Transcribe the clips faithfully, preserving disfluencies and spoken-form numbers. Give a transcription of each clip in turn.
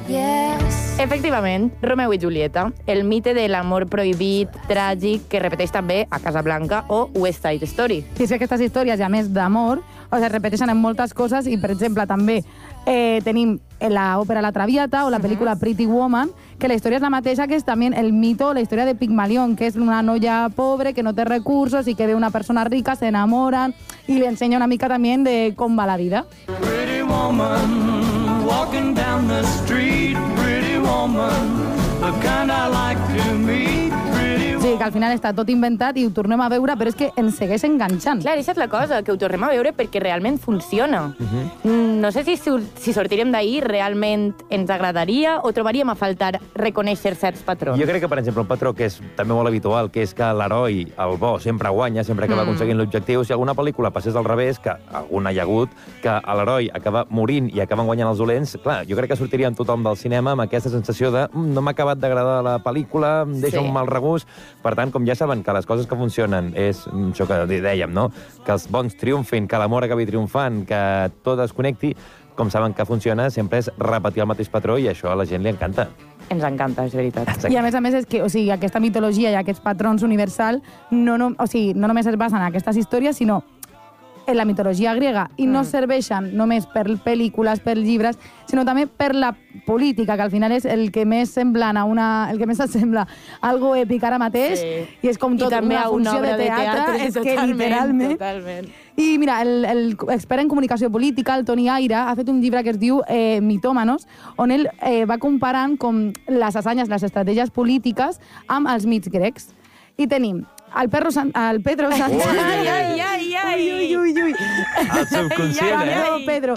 Yes. Efectivament, Romeu i Julieta, el mite de l'amor prohibit, tràgic, que repeteix també a Casablanca o West Side Story. I és que aquestes històries, a més d'amor, o sigui, repeteixen en moltes coses i, per exemple, també eh, tenim l'òpera La Traviata o la pel·lícula uh-huh. Pretty Woman, que la història és la mateixa que és també el mito, la història de Pigmalión, que és una noia pobre que no té recursos i que ve una persona rica, s'enamoren i li ensenya una mica també de com va la vida. Pretty woman, walking down the street, pretty woman, the kind I like to meet, pretty woman. Sí, que al final està tot inventat i ho tornem a veure, però és que ens segueix enganxant. Clar, això és la cosa, que ho tornem a veure perquè realment funciona. Uh-huh. No sé si, si sortirem d'ahir realment ens agradaria o trobaríem a faltar reconèixer certs patrons. Jo crec que, per exemple, un patró que és també molt habitual, que és que l'heroi, el bo, sempre guanya, sempre acaba mm. aconseguint l'objectiu. Si alguna pel·lícula passés al revés, que alguna hi ha hagut, que l'heroi acaba morint i acaben guanyant els dolents, clar, jo crec que sortiríem tothom del cinema amb aquesta sensació de mm, no m'ha acabat d'agradar la pel·lícula, em deixa sí. un mal regust. Per tant, com ja saben que les coses que funcionen és això que dèiem, no? Que els bons triomfin, que l'amor acabi triomfant, que tot es connecti, com saben que funciona, sempre és repetir el mateix patró i això a la gent li encanta. Ens encanta, és veritat. Exacte. I a més a més és que, o sigui, aquesta mitologia i aquests patrons universal no, no, o sigui, no només es basen en aquestes històries, sinó en la mitologia grega, i mm. no serveixen només per pel·lícules, per llibres, sinó també per la política, que al final és el que més semblant a una... el que més s'assembla a algo èpic ara mateix, sí. i és com tot una funció una de teatre, de teatre és que literalment... Totalment. I mira, el, el expert en comunicació política, el Toni Aira, ha fet un llibre que es diu eh, Mitòmanos, on ell eh, va comparant com les assanyes, les estratègies polítiques amb els mits grecs. I tenim el, perro San, el Pedro Sánchez... Ai, ai, ai, ai! Ui, ui, ui, ui! El subconscient, eh? El Pedro.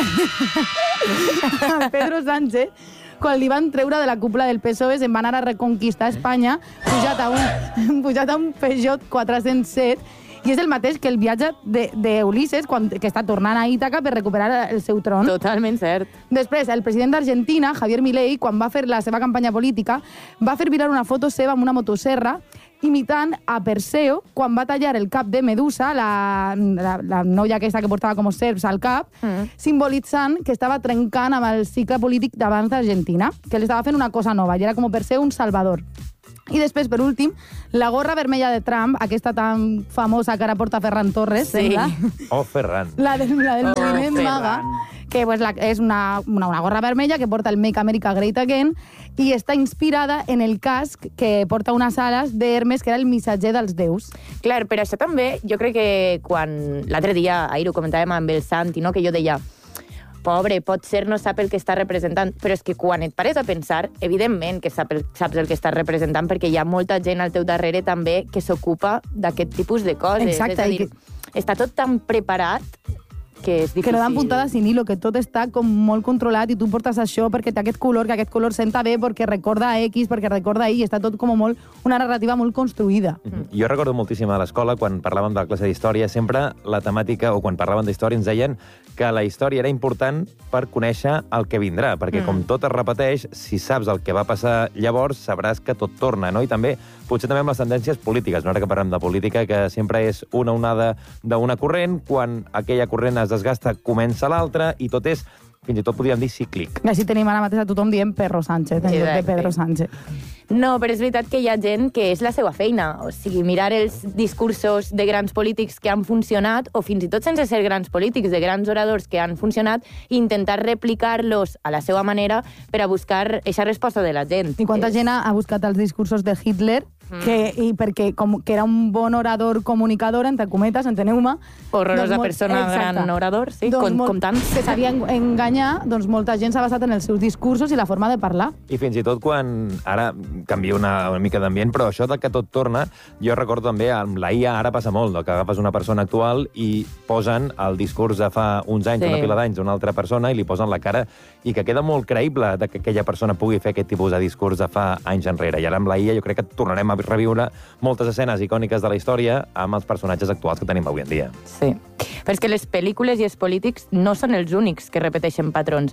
El Pedro Sánchez, quan li van treure de la cúpula del P S O E, se'n va anar a reconquistar Espanya, pujat a un, pujat a un Peugeot quatre-cents set, i és el mateix que el viatge d'Ulisses, que està tornant a Ítaca per recuperar el seu tron. Totalment cert. Després, el president d'Argentina, Javier Milei, quan va fer la seva campanya política, va fer viral una foto seva amb una motosserra imitant a Perseo quan va tallar el cap de Medusa, la, la, la noia aquesta que portava com serps al cap, mm. simbolitzant que estava trencant amb el cicle polític d'abans d'Argentina, que li estava fent una cosa nova, i era com Perseo un salvador. I després, per últim, la gorra vermella de Trump, aquesta tan famosa que ara porta Ferran Torres, sí. sembla. Oh, Ferran. La del, la del oh, moviment MAGA, que pues, la, és una, una, una gorra vermella que porta el Make America Great Again i està inspirada en el casc que porta unes ales d'Hermes, que era el missatger dels déus. Clar, però això també, jo crec que quan l'altre dia, ahir ho comentàvem amb el Santi, no? Que jo deia, pobre, pot ser no sap el que està representant, però és que quan et pares a pensar, evidentment que sap el, saps el que estàs representant, perquè hi ha molta gent al teu darrere també que s'ocupa d'aquest tipus de coses. Exacte. És a dir, que... està tot tan preparat que és difícil. Que no dan puntades sin hilo, que tot està com molt controlat i tu portes això perquè té aquest color, que aquest color senta bé perquè recorda X, perquè recorda Y, està tot com molt, una narrativa molt construïda. Mm-hmm. Jo recordo moltíssim a l'escola, quan parlàvem de la classe d'història, sempre la temàtica, o quan parlaven d'història, ens deien que la història era important per conèixer el que vindrà, perquè mm. com tot es repeteix, si saps el que va passar llavors, sabràs que tot torna, no? I també, potser també amb les tendències polítiques, no? Ara que parlem de política, que sempre és una onada d'una corrent, quan aquella corrent es desgasta, comença l'altra, i tot és, fins i tot podríem dir, cíclic. Així tenim ara mateix a tothom dient Perro Sánchez, en lloc de Pedro Sánchez. No, però és veritat que hi ha gent que és la seva feina. O sigui, mirar els discursos de grans polítics que han funcionat, o fins i tot sense ser grans polítics, de grans oradors que han funcionat, i intentar replicar-los a la seva manera per a buscar aquesta resposta de la gent. I quanta és... gent ha buscat els discursos de Hitler, mm. que, i perquè com que era un bon orador comunicador, entre cometes, enteneu-me... Horrorosa doncs persona, exacte. Gran orador, sí, doncs com, molt, com tant. Que sabia enganyar, doncs molta gent s'ha basat en els seus discursos i la forma de parlar. I fins i tot quan... Ara canvia una, una mica d'ambient, però això de que tot torna, jo recordo també, amb la I A ara passa molt, que agafes una persona actual i posen el discurs de fa uns anys, sí. una pila d'anys, d'una altra persona, i li posen la cara, i que queda molt creïble de que aquella persona pugui fer aquest tipus de discurs de fa anys enrere. I ara amb la I A jo crec que tornarem a reviure moltes escenes icòniques de la història amb els personatges actuals que tenim avui en dia. Sí. Però és que les pel·lícules i els polítics no són els únics que repeteixen patrons.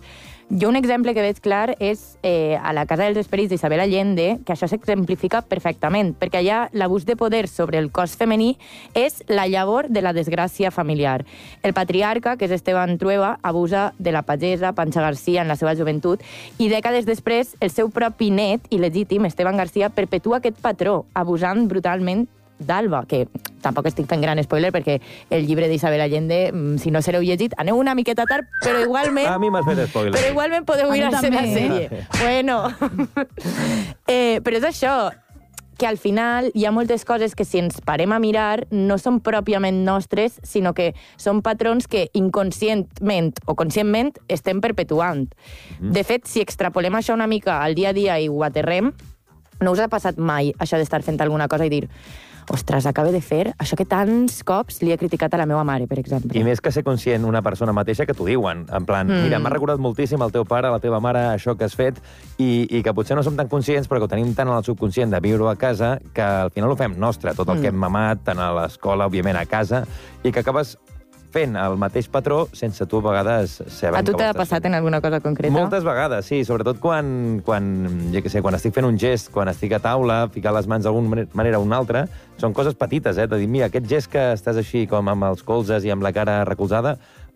Jo un exemple que veig clar és eh, a la Casa dels Esperits d'Isabel Allende, que això s'exemplifica perfectament, perquè allà l'abús de poder sobre el cos femení és la llavor de la desgràcia familiar. El patriarca, que és Esteban Trueba, abusa de la pagesa Panxa Garcia en la seva joventut i dècades després el seu propi net il·legítim, Esteban Garcia, perpetua aquest patró, abusant brutalment d'Alba, que tampoc estic fent gran spoiler perquè el llibre d'Isabel Allende, si no sereu llegit, aneu una miqueta tard, però igualment... A mi m'has fet spoiler. Però igualment podeu mirar-se la sèrie. Eh? Bueno. eh, però és això, que al final hi ha moltes coses que si ens parem a mirar no són pròpiament nostres, sinó que són patrons que inconscientment o conscientment estem perpetuant. Mm. De fet, si extrapolem això una mica al dia a dia i ho aterrem, no us ha passat mai això d'estar fent alguna cosa i dir ostres, acabo de fer això que tants cops li he criticat a la meva mare, per exemple. I més que ser conscient una persona mateixa que t'ho diuen. En plan, mm. mira, m'ha recordat moltíssim el teu pare, la teva mare, això que has fet, i, i que potser no som tan conscients, però que ho tenim tant en el subconscient de viure a casa, que al final ho fem nostre, tot el mm. que hem mamat, tant a l'escola, òbviament, a casa, i que acabes fent el mateix patró sense tu a vegades saber. A tu t'ha passat en alguna cosa concreta? Moltes vegades, sí, sobretot quan, quan, jo què sé, quan estic fent un gest, quan estic a taula, ficar les mans d'alguna manera o una altra, són coses petites, eh? De dir, mira, aquest gest que estàs així com amb els colzes i amb la cara recolzada,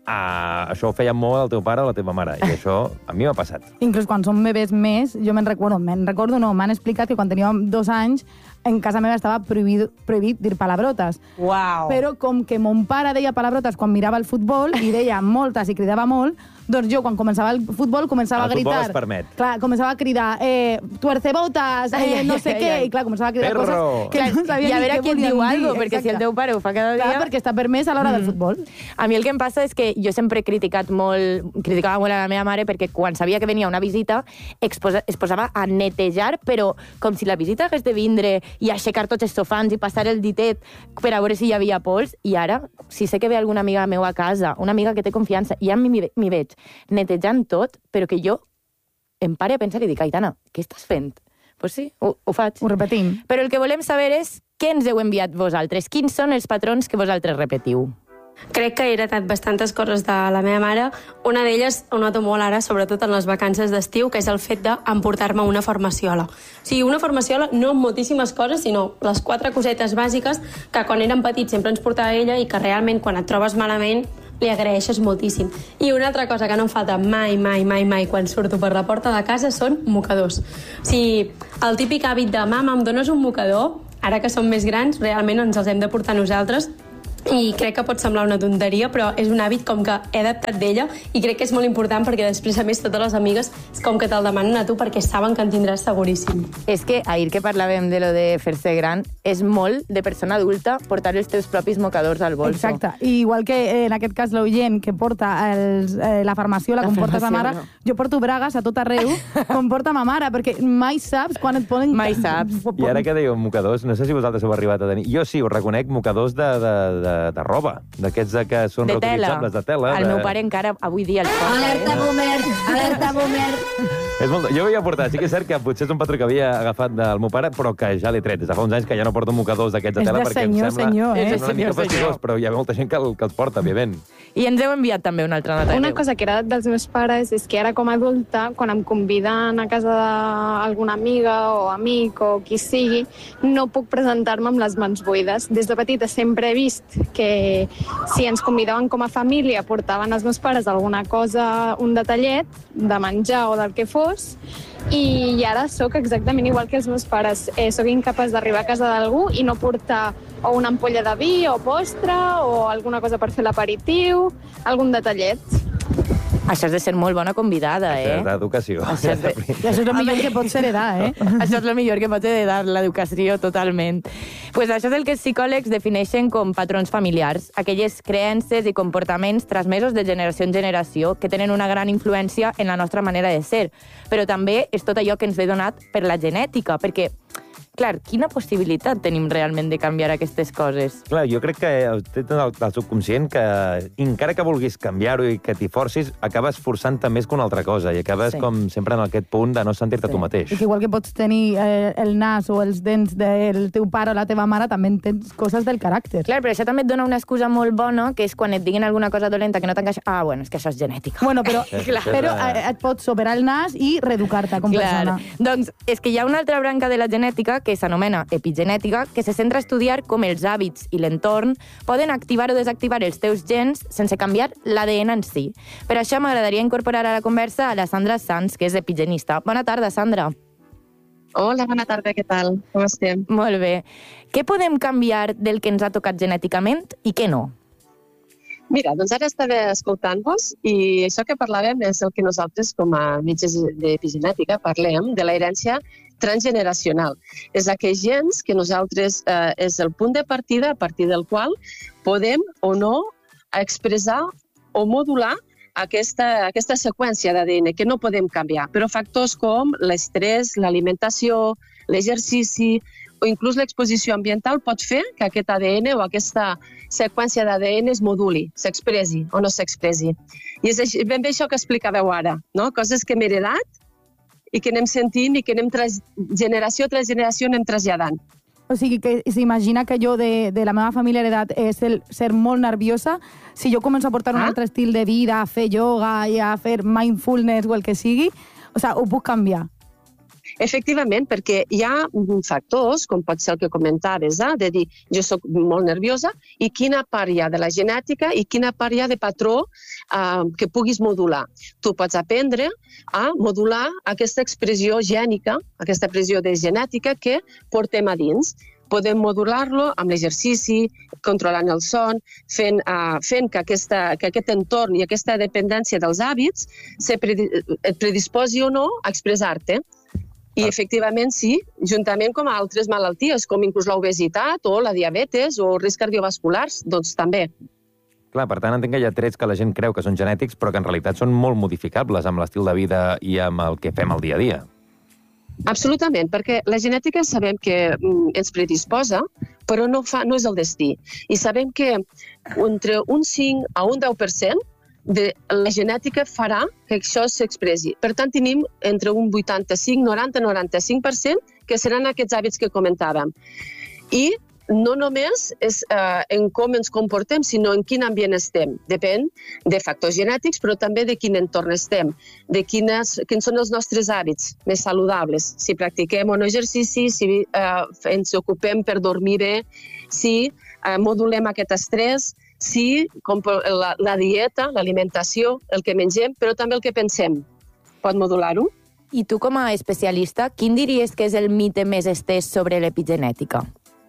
ah, això ho feia molt el teu pare o la teva mare, i això a mi m'ha passat. Inclús quan som bebès més, jo me'n recordo, me'n recordo no, m'han explicat que quan teníem dos anys en casa meva estava prohibit, prohibit dir palabrotes. Wow. Però com que mon pare deia palabrotes quan mirava el futbol i deia moltes i cridava molt, doncs jo, quan començava el futbol, començava el a gritar... El futbol es permet. Clar, començava a cridar, eh, tuercebotas, eh, ai, ai, no sé ai, què, ai. i clar, començava a cridar Perro. coses que clar, no sabia i a ni veure què qui et volien diu dir. alguna cosa, perquè Exacte. si el teu pare ho fa cada dia... Clar, perquè està permès a l'hora mm. del futbol. A mi el que em passa és que jo sempre he criticat molt, criticava molt a la meva mare perquè quan sabia que venia una visita exposa, es posava a netejar, però com si la visita hagués de vindre i aixecar tots els sofans i passar el ditet per a veure si hi havia pols, i ara, si sé que ve alguna amiga meva a casa, una amiga que té confiança, i ja m'hi veig netejant tot, però que jo em pare a pensar i dic, Aitana, què estàs fent? Doncs pues sí, ho, ho faig. Ho repetim. Però el que volem saber és què ens heu enviat vosaltres, quins són els patrons que vosaltres repetiu. Crec que he heretat bastantes coses de la meva mare. Una d'elles, ho noto molt ara, sobretot en les vacances d'estiu, que és el fet d'emportar-me una farmaciola. O sigui, una farmaciola no amb moltíssimes coses, sinó les quatre cosetes bàsiques que quan érem petits sempre ens portava ella i que realment quan et trobes malament li agraeixes moltíssim. I una altra cosa que no em falta mai, mai, mai, mai quan surto per la porta de casa són mocadors. O sigui, el típic hàbit de mama, em dones un mocador, ara que som més grans, realment ens els hem de portar nosaltres, i crec que pot semblar una tonteria, però és un hàbit com que he adaptat d'ella i crec que és molt important perquè després, a més, totes les amigues és com que te'l demanen a tu perquè saben que en tindràs seguríssim. És que ahir que parlàvem de lo de fer-se gran, és molt de persona adulta portar els teus propis mocadors al bolso. Exacte. I igual que eh, en aquest cas l'oient que porta els, eh, la farmaciola, la com porta sa mare, no. jo porto bragues a tot arreu, com porta ma mare, perquè mai saps quan et poden... Mai saps. I ara que dèieu mocadors, no sé si vosaltres heu arribat a tenir... Jo sí, us reconec mocadors de, de, de, de roba, d'aquests de que són de tela. reutilitzables, de tela. El de... meu pare encara avui dia els porta. Alerta boomer, alerta boomer. És molt... Jo ho havia portat, sí que és cert que potser és un patró que havia agafat del meu pare, però que ja l'he tret. Des de fa uns anys que ja no porto mocadors d'aquests de És tela de perquè senyor, em sembla, senyor, eh? és És de una mica senyor, fastigós, senyor. però hi ha molta gent que, el, que els porta, òbviament. I ens heu enviat també una altra nota. Una cosa que he heredat dels meus pares és que ara com a adulta, quan em conviden a casa d'alguna amiga o amic o qui sigui, no puc presentar-me amb les mans buides. Des de petita sempre he vist que si ens convidaven com a família portaven els meus pares alguna cosa, un detallet de menjar o del que fos, i ara sóc exactament igual que els meus pares. Eh, sóc incapaç d'arribar a casa d'algú i no portar o una ampolla de vi o postre o alguna cosa per fer l'aperitiu, algun detallet. Això has de ser molt bona convidada, Això eh? és d'educació. Això és de... I això és el millor que pots heredar, eh? Això és el millor que pots heredar, l'educació, totalment. Pues això és el que els psicòlegs defineixen com patrons familiars, aquelles creences i comportaments transmesos de generació en generació que tenen una gran influència en la nostra manera de ser. Però també és tot allò que ens ve donat per la genètica, perquè clar, quina possibilitat tenim realment de canviar aquestes coses? Clar, jo crec que té tot el, el subconscient que, encara que vulguis canviar-ho i que t'hi forcis, acaba acabes forçant-te més que una altra cosa i acabes Sí. com sempre en aquest punt de no sentir-te Sí. tu mateix. I que igual que pots tenir eh, el nas o els dents del teu pare o la teva mare, també en tens coses del caràcter. Clar, però això també et dona una excusa molt bona, que és quan et diguin alguna cosa dolenta que no t'encaixa. Ah, bueno, és que això és genètica. Bueno, però, Clar. però eh, et pots operar el nas i reeducar-te com Clar. persona. Doncs és que hi ha una altra branca de la genètica que s'anomena epigenètica, que se centra a estudiar com els hàbits i l'entorn poden activar o desactivar els teus gens sense canviar l'A D N en si. Per això m'agradaria incorporar a la conversa a la Sandra Sanz, que és epigenista. Bona tarda, Sandra. Hola, bona tarda, què tal? Com estem? Molt bé. Què podem canviar del que ens ha tocat genèticament i què no? Mira, doncs ara estava escoltant-vos i això que parlàvem és el que nosaltres, com a metges d'epigenètica, parlem de l'herència transgeneracional. És aquells gens que nosaltres eh, és el punt de partida a partir del qual podem o no expressar o modular aquesta, aquesta seqüència d'A D N que no podem canviar. Però factors com l'estrès, l'alimentació, l'exercici o inclús l'exposició ambiental pot fer que aquest A D N o aquesta seqüència d'A D N es moduli, s'expressi o no s'expressi. I és així, ben bé això que explicàveu ara, no? Coses que hem heredat i que anem sentint i que anem tras, generació tras generació anem traslladant. O sigui, que s'imagina que jo de, de la meva família heredat és el ser molt nerviosa. Si jo començo a portar un Ah. altre estil de vida, a fer yoga i a fer mindfulness o el que sigui, o sigui, ho puc canviar. Efectivament, perquè hi ha factors, com pot ser el que comentaves, eh? de dir, jo sóc molt nerviosa, i quina part hi ha de la genètica i quina part hi ha de patró eh, que puguis modular. Tu pots aprendre a modular aquesta expressió gènica, aquesta expressió de genètica que portem a dins. Podem modular-lo amb l'exercici, controlant el son, fent, uh, fent que, aquesta, que aquest entorn i aquesta dependència dels hàbits se predi et predisposi o no a expressar-te. I, efectivament, sí, juntament com a altres malalties, com inclús l'obesitat o la diabetes o riscs cardiovasculars, doncs també. Clar, per tant, entenc que hi ha trets que la gent creu que són genètics, però que en realitat són molt modificables amb l'estil de vida i amb el que fem al dia a dia. Absolutament, perquè la genètica sabem que mm, ens predisposa, però no, fa, no és el destí. I sabem que entre un cinc a un deu per cent de la genètica farà que això s'expressi. Per tant, tenim entre un vuitanta-cinc, noranta, noranta-cinc per cent que seran aquests hàbits que comentàvem. I no només és eh, en com ens comportem, sinó en quin ambient estem. Depèn de factors genètics, però també de quin entorn estem, de quines, quins són els nostres hàbits més saludables, si practiquem o no exercici, si eh, ens ocupem per dormir bé, si eh, modulem aquest estrès, si com la, la dieta, l'alimentació, el que mengem, però també el que pensem. Pot modular-ho? I tu, com a especialista, quin diries que és el mite més estès sobre l'epigenètica?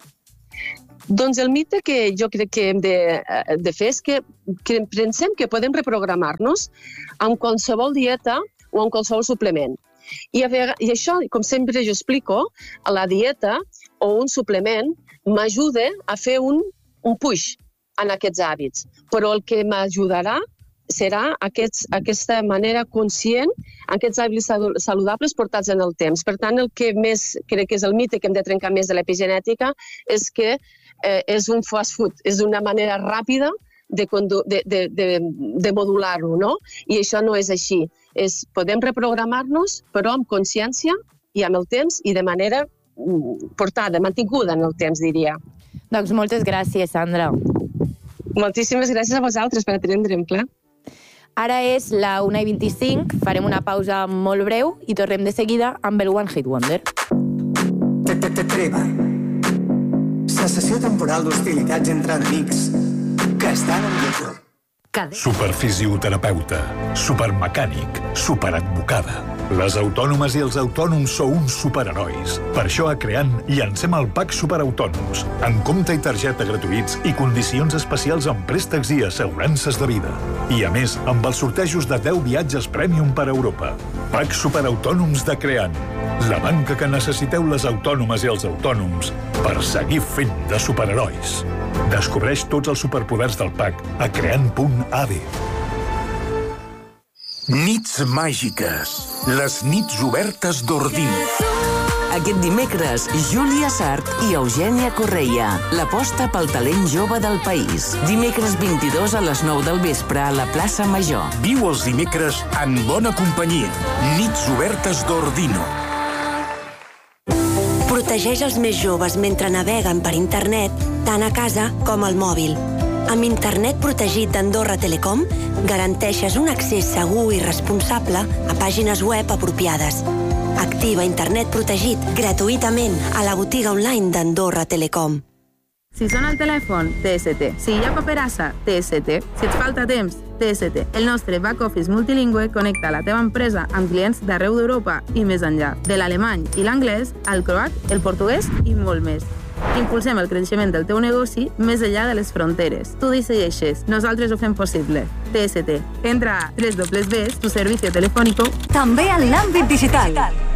Doncs el mite que jo crec que hem de, de fer és que, que pensem que podem reprogramar-nos amb qualsevol dieta o amb qualsevol suplement. I, a vegades, I això, com sempre jo explico, a la dieta o un suplement m'ajuda a fer un, un push en aquests hàbits, però el que m'ajudarà serà aquests, aquesta manera conscient, aquests hàbits saludables portats en el temps. Per tant, el que més crec que és el mite que hem de trencar més de l'epigenètica és que eh, és un fast food, és una manera ràpida de, de, de, de, de modular-ho, no? I això no és així. És, podem reprogramar-nos, però amb consciència i amb el temps i de manera portada, mantinguda en el temps, diria. Doncs moltes gràcies, Sandra. Moltíssimes gràcies a vosaltres per atendre'm, clar. Ara és la una i vint-i-cinc, farem una pausa molt breu i tornem de seguida amb el One Hit Wonder. Treva. Cessació temporal d'hostilitats entre enemics que estan en lloc. Superfisioterapeuta, supermecànic, superadvocada. Les autònomes i els autònoms sou uns superherois. Per això a Creant llancem el Pack Superautònoms, amb compte i targeta gratuïts i condicions especials en préstecs i assegurances de vida. I a més, amb els sortejos de deu viatges Premium per Europa. Pack Superautònoms de Creant, la banca que necessiteu les autònomes i els autònoms per seguir fent de superherois. Descobreix tots els superpoders del Pack a creant punt a d. Nits màgiques. Les nits obertes d'Ordino. Aquest dimecres, Júlia Sart i Eugènia Correia. L'aposta pel talent jove del país. Dimecres vint-i-dos a les nou del vespre a la plaça Major. Viu els dimecres en bona companyia. Nits obertes d'Ordino. Protegeix els més joves mentre naveguen per internet, tant a casa com al mòbil. Amb Internet protegit d'Andorra Telecom, garanteixes un accés segur i responsable a pàgines web apropiades. Activa Internet protegit gratuïtament a la botiga online d'Andorra Telecom. Si sona el telèfon, T S T. Si hi ha paperassa, T S T. Si et falta temps, T S T. El nostre back-office multilingüe connecta la teva empresa amb clients d'arreu d'Europa i més enllà. De l'alemany i l'anglès, al croat, el portuguès i molt més. Impulsem el creixement del teu negoci més enllà de les fronteres. Tu decideixes, nosaltres ho fem possible. T S T. Entra a doble u doble u doble u punt tu servicio telefónico. També en l'àmbit digital.